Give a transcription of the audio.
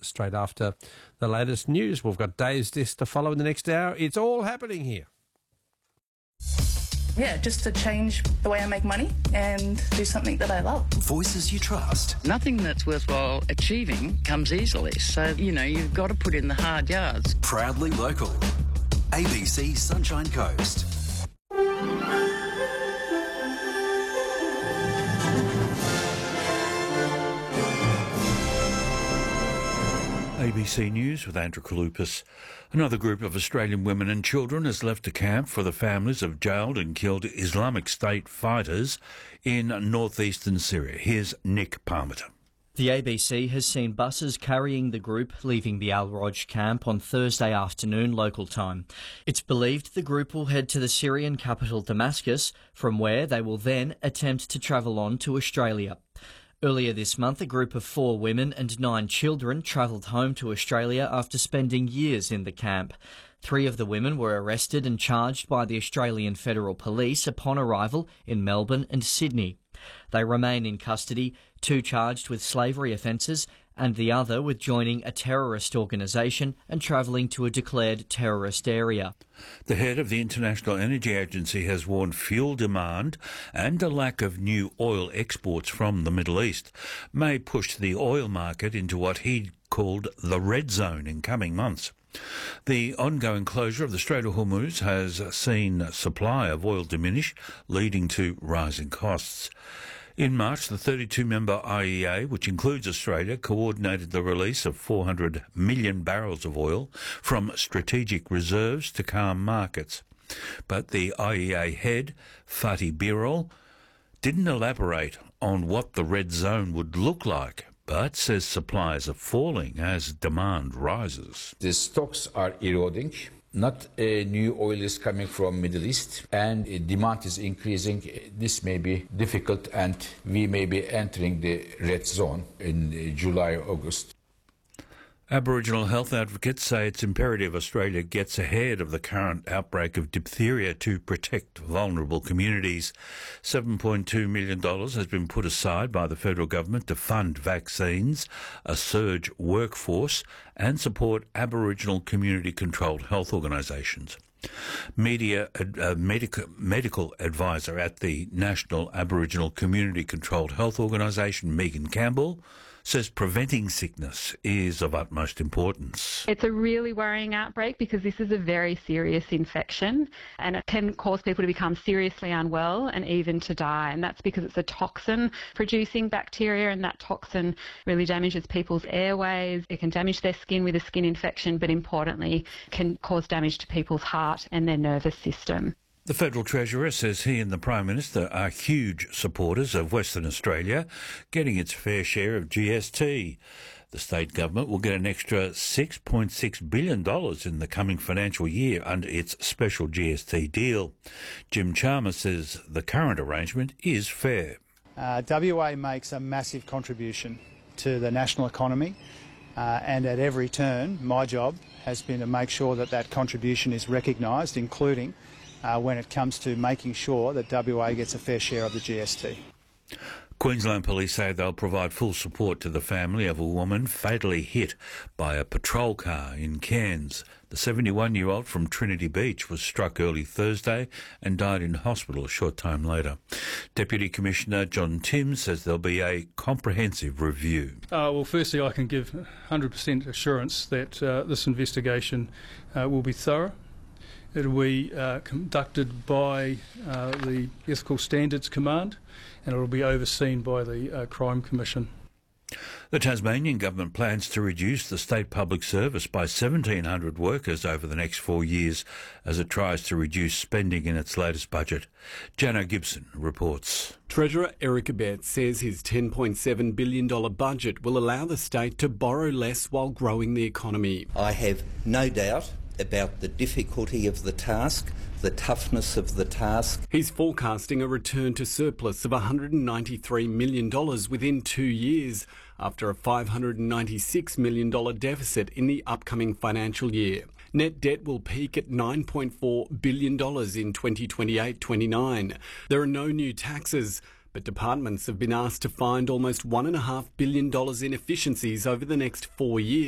straight after the latest news. We've got Dave's List to follow in the next hour. It's all happening here. Yeah, just to change the way I make money and do something that I love. Voices you trust. Nothing that's worthwhile achieving comes easily. So, you've got to put in the hard yards. Proudly local. ABC Sunshine Coast. ABC News with Andrew Kalupas. Another group of Australian women and children has left a camp for the families of jailed and killed Islamic State fighters in northeastern Syria. Here's Nick Parmenter. The ABC has seen buses carrying the group leaving the Al-Roj camp on Thursday afternoon local time. It's believed the group will head to the Syrian capital Damascus, from where they will then attempt to travel on to Australia. Earlier this month, a group of 4 women and 9 children travelled home to Australia after spending years in the camp. 3 of the women were arrested and charged by the Australian Federal Police upon arrival in Melbourne and Sydney. They remain in custody, 2 charged with slavery offences and the other with joining a terrorist organisation and travelling to a declared terrorist area. The head of the International Energy Agency has warned fuel demand and a lack of new oil exports from the Middle East may push the oil market into what he called the red zone in coming months. The ongoing closure of the Strait of Hormuz has seen supply of oil diminish, leading to rising costs. In March, the 32-member IEA, which includes Australia, coordinated the release of 400 million barrels of oil from strategic reserves to calm markets. But the IEA head, Fatih Birol, didn't elaborate on what the red zone would look like, but says supplies are falling as demand rises. The stocks are eroding. Not new oil is coming from Middle East, and demand is increasing. This may be difficult, and we may be entering the red zone in July, August. Aboriginal health advocates say it's imperative Australia gets ahead of the current outbreak of diphtheria to protect vulnerable communities. $7.2 million has been put aside by the federal government to fund vaccines, a surge workforce, and support Aboriginal community-controlled health organisations. Medical advisor at the National Aboriginal Community-Controlled Health Organisation, Megan Campbell, says preventing sickness is of utmost importance. It's a really worrying outbreak because this is a very serious infection and it can cause people to become seriously unwell and even to die. And that's because it's a toxin-producing bacteria, and that toxin really damages people's airways. It can damage their skin with a skin infection, but importantly can cause damage to people's heart and their nervous system. The Federal Treasurer says he and the Prime Minister are huge supporters of Western Australia getting its fair share of GST. The state government will get an extra $6.6 billion in the coming financial year under its special GST deal. Jim Chalmers says the current arrangement is fair. WA makes a massive contribution to the national economy, and at every turn my job has been to make sure that that contribution is recognised, including when it comes to making sure that WA gets a fair share of the GST. Queensland Police say they'll provide full support to the family of a woman fatally hit by a patrol car in Cairns. The 71-year-old from Trinity Beach was struck early Thursday and died in hospital a short time later. Deputy Commissioner John Timms says there'll be a comprehensive review. Well, firstly, I can give 100% assurance that this investigation will be thorough. It will be conducted by the Ethical Standards Command, and it will be overseen by the Crime Commission. The Tasmanian government plans to reduce the state public service by 1,700 workers over the next 4 years as it tries to reduce spending in its latest budget. Jano Gibson reports. Treasurer Eric Abetz says his $10.7 billion budget will allow the state to borrow less while growing the economy. I have no doubt about the difficulty of the task, the toughness of the task. He's forecasting a return to surplus of $193 million within 2 years, after a $596 million deficit in the upcoming financial year. Net debt will peak at $9.4 billion in 2028-29. There are no new taxes, but departments have been asked to find almost $1.5 billion in efficiencies over the next 4 years.